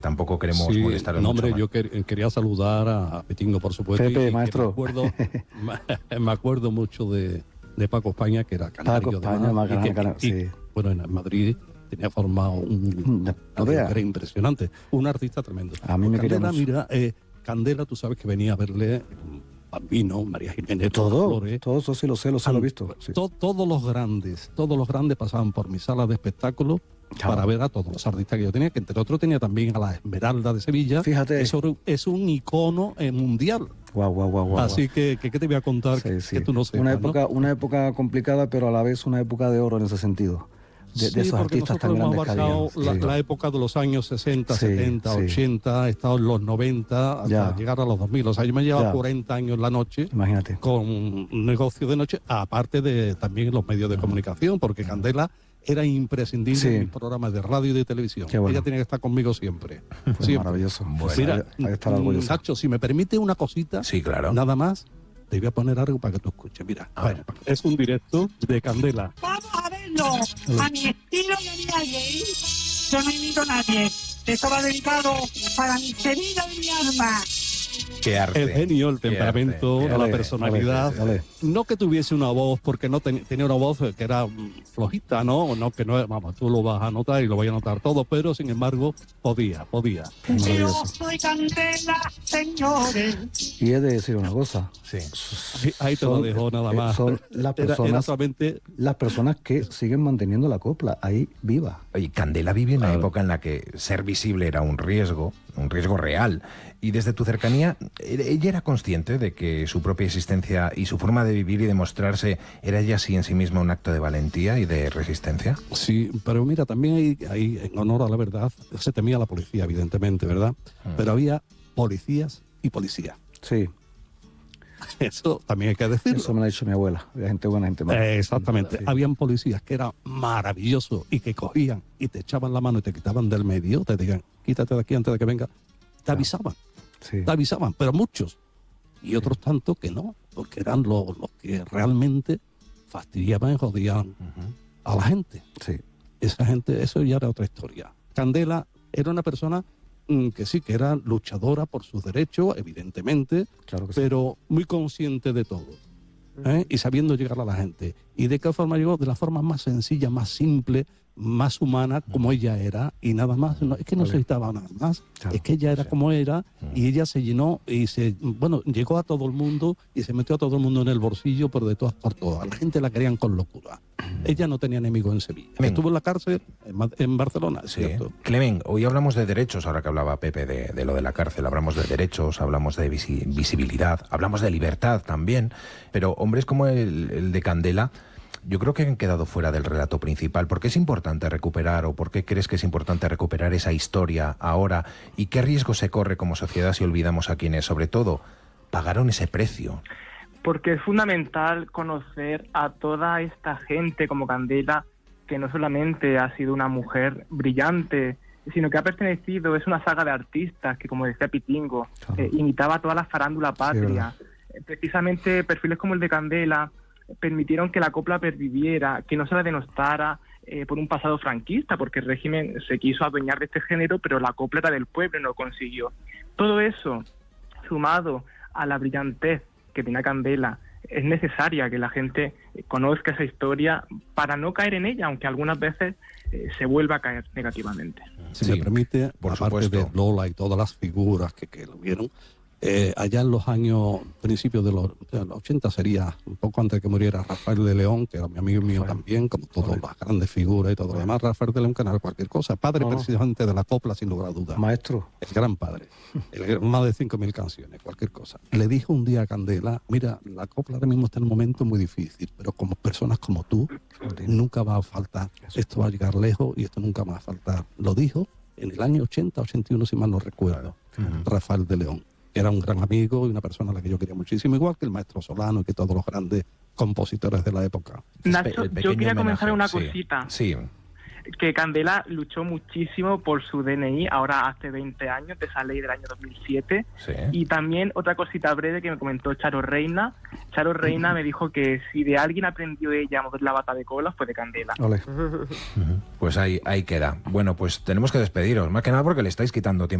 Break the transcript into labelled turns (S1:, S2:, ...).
S1: Tampoco queremos molestar mucho
S2: hombre,
S1: más.
S2: yo quería saludar a Petingo, por supuesto.
S3: Pepe, maestro.
S2: Me acuerdo mucho de Paco España, que era canario.
S3: Paco España, más canario, sí.
S2: Bueno, en Madrid tenía formado un carrera impresionante. Un artista tremendo.
S3: A mí me
S2: Candela, mira, Candela, tú sabes que venía a verle Bambino, María Jiménez,
S3: todo eso sí lo sé, lo he visto. Sí.
S2: Todos los grandes pasaban por mi sala de espectáculo para ver a todos los artistas que yo tenía, que entre otros tenía también a la Esmeralda de Sevilla.
S3: Fíjate.
S2: Eso es un icono mundial.
S3: Guau.
S2: Así que, ¿qué te voy a contar que tú no sepas?
S3: Una época complicada, pero a la vez una época de oro en ese sentido. De esos artistas tan grandes que había.
S2: La época de los años 60, 70, 80, he estado en los 90 hasta llegar a los 2000. O sea, yo me he llevado 40 años en la noche.
S3: Imagínate.
S2: Con un negocio de noche, aparte de también los medios de comunicación, porque Candela era imprescindible en programas de radio y de televisión.
S3: Bueno.
S2: Ella tenía que estar conmigo siempre.
S3: Maravilloso.
S1: Bueno,
S2: mira, Nacho, si me permite una cosita,
S1: claro.
S2: Nada más, te voy a poner algo para que tú escuches. Mira, es un directo de Candela.
S4: Vamos a verlo. A mi estilo y a mi ley. Yo no invito a nadie. Esto va dedicado para mi querida y mi alma.
S1: Qué arte.
S2: El genio, el temperamento, la personalidad. No que tuviese una voz, porque no tenía una voz que era flojita, ¿no? No, que no, vamos, tú lo vas a notar y lo voy a notar todo, pero sin embargo, podía.
S4: Yo soy Candela, señores.
S3: Y he de decir una cosa.
S2: Sí. Ahí te lo dejo nada más.
S3: Son las personas que siguen manteniendo la copla ahí viva.
S1: Oye, Candela vive en una época en la que ser visible era un riesgo real. Y desde tu cercanía, ¿ella era consciente de que su propia existencia y su forma de vivir y de mostrarse era ya así en sí misma un acto de valentía y de resistencia?
S2: Sí, pero mira, también ahí en honor a la verdad, se temía la policía, evidentemente, ¿verdad? Pero había policías y policías.
S3: Sí.
S2: Eso también hay que decirlo.
S3: Eso me lo ha dicho mi abuela. Había gente buena, gente mala.
S2: Exactamente.
S3: Sí.
S2: Habían policías que eran maravillosos y que cogían y te echaban la mano y te quitaban del medio, te digan, quítate de aquí antes de que venga. Te avisaban.
S3: Sí.
S2: Te avisaban, pero muchos. Y otros tanto que no, porque eran los que realmente fastidiaban y jodían a la gente.
S3: Sí.
S2: Esa gente, eso ya era otra historia. Candela era una persona que sí, que era luchadora por sus derechos, evidentemente,
S3: Claro que
S2: pero muy consciente de todo. Y sabiendo llegar a la gente. ¿Y de qué forma llegó? De la forma más sencilla, más simple, más humana, como ella era, y nada más. No, es que no se necesitaba nada más.
S3: Claro.
S2: Es que ella era como era, y ella se llenó y llegó a todo el mundo y se metió a todo el mundo en el bolsillo, pero de todas partes. A la gente la querían con locura. Ella no tenía enemigo en Sevilla. Estuvo en la cárcel en Barcelona,
S1: Sí.
S2: ¿cierto?
S1: Clemen, hoy hablamos de derechos, ahora que hablaba Pepe de lo de la cárcel, hablamos de derechos, hablamos de visibilidad, hablamos de libertad también, pero hombres como el de Candela, yo creo que han quedado fuera del relato principal. ¿Por qué es importante recuperar, o por qué crees que es importante recuperar esa historia ahora? ¿Y qué riesgo se corre como sociedad si olvidamos a quienes, sobre todo, pagaron ese precio?
S5: Porque es fundamental conocer a toda esta gente como Candela, que no solamente ha sido una mujer brillante, sino que ha pertenecido, es una saga de artistas que, como decía Pitingo, imitaba a toda la farándula patria. Precisamente perfiles como el de Candela permitieron que la copla perviviera, que no se la denostara por un pasado franquista, porque el régimen se quiso adueñar de este género, pero la copla era del pueblo y no lo consiguió. Todo eso, sumado a la brillantez que tenía Candela, es necesaria que la gente conozca esa historia para no caer en ella, aunque algunas veces se vuelva a caer negativamente.
S2: Si me permite,
S1: por
S2: aparte
S1: supuesto,
S2: de Lola y todas las figuras que lo vieron, allá en los años, principios de los 80, sería un poco antes de que muriera Rafael de León, que era mi amigo mío también, como todas las grandes figuras y todo lo demás. Rafael de León, que no era cualquier cosa, padre precisamente de la copla, sin lugar a dudas.
S3: Maestro.
S2: El gran padre, más de 5.000 canciones, cualquier cosa. Le dijo un día a Candela, mira, la copla ahora mismo está en un momento muy difícil, pero como personas como tú, nunca va a faltar. Esto va a llegar lejos y esto nunca va a faltar. Lo dijo en el año 80, 81, si mal no recuerdo, Rafael de León. Era un gran amigo y una persona a la que yo quería muchísimo, igual que el maestro Solano y que todos los grandes compositores de la época.
S5: Nacho, yo quería comentar una cosita.
S1: Sí.
S5: Que Candela luchó muchísimo por su DNI, ahora hace 20 años, de esa ley del año 2007.
S1: Sí.
S5: Y también otra cosita breve que me comentó Charo Reina, Charo Reina me dijo que si de alguien aprendió ella a mover la bata de cola fue de Candela.
S3: Ole.
S1: Pues ahí queda. Bueno, pues tenemos que despediros, más que nada porque le estáis quitando tiempo